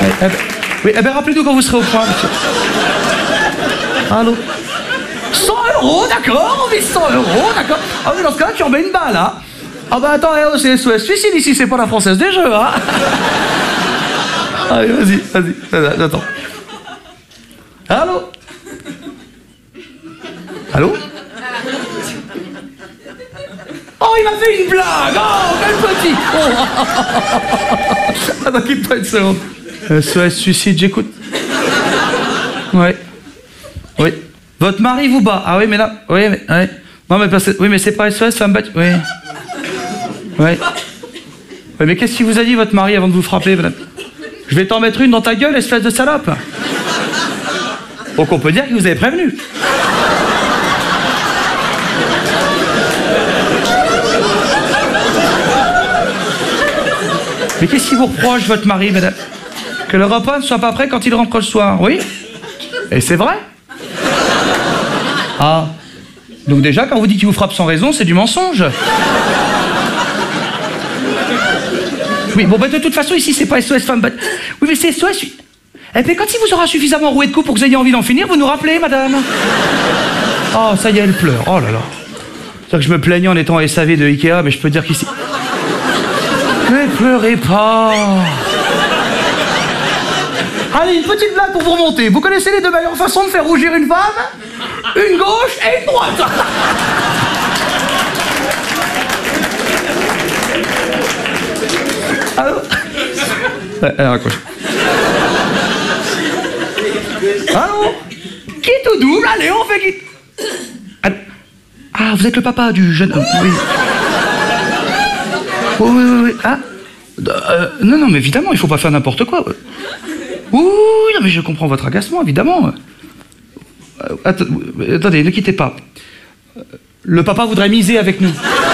Oui, eh ben rappelez-nous quand vous serez au point, monsieur. Allô? 100 €, d'accord, on met 100 €, d'accord. Ah oui, dans ce cas-là, tu en mets une balle, hein. Ah bah attends, c'est SOS Suicide ici, c'est pas la Française des Jeux, hein. Allez, vas-y, j'attends. Allô? Allô? Oh, il m'a fait une blague! Oh, quel petit! Oh. Attends, quitte pas une seconde. SOS Suicide, j'écoute. Ouais. Oui. Votre mari vous bat. Ah oui, mais là... Oui, mais... Ouais. Non, mais parce que... Oui, mais c'est pas SOS, femme battue. Oui. Ouais. Oui, mais qu'est-ce qu'il vous a dit, votre mari, avant de vous frapper, madame? Je vais t'en mettre une dans ta gueule, espèce de salope. Donc on peut dire qu'il vous avait prévenu. Mais qu'est-ce qu'il vous reproche, votre mari, madame? Que le repas ne soit pas prêt quand il rentre le soir, oui? Et c'est vrai? Ah. Donc déjà, quand vous dites qu'il vous frappe sans raison, c'est du mensonge. Oui, bon, bah de toute façon, ici, c'est pas SOS femme battue. Oui, mais c'est SOS... Et puis quand il vous aura suffisamment roué de coups pour que vous ayez envie d'en finir, vous nous rappelez, madame? Oh, ça y est, elle pleure. Oh là là. C'est-à-dire que je me plaignais en étant SAV de Ikea, mais je peux dire qu'ici... Ne pleurez pas. Allez, une petite blague pour vous remonter. Vous connaissez les deux meilleures façons de faire rougir une femme? Une gauche et une droite. Allô? Elle raccroche. Allô? Qui est tout double? Allez, on fait qui? Ah, vous êtes le papa du jeune homme. Oui. Oui. Ah? Non, mais évidemment, il faut pas faire n'importe quoi. Oui, non, mais je comprends votre agacement, évidemment. Attendez, ne quittez pas. Le papa voudrait miser avec nous.